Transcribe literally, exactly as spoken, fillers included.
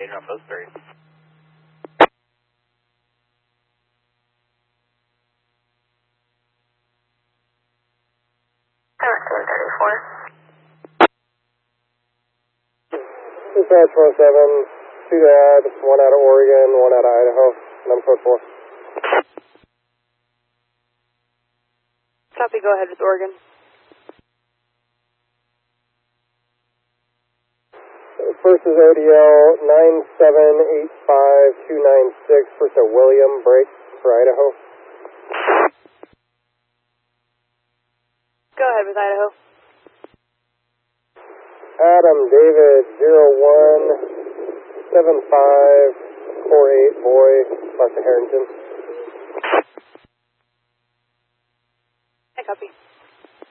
off those three. thirteen thirty-four. Dispatch one seven, two dad, one out of Oregon, one out of Idaho, number code four. Copy, go ahead with Oregon. First is O D L nine seven eight five two nine six, first a William, break for Idaho. Go ahead with Idaho. Adam David zero one seven five four eight, boy, Clark to Harrington. I copy.